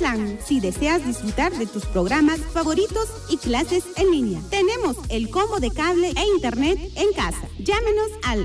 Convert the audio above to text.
plan si deseas disfrutar de tus programas favoritos y clases en línea. Tenemos el combo de cable e internet en casa. Llámenos al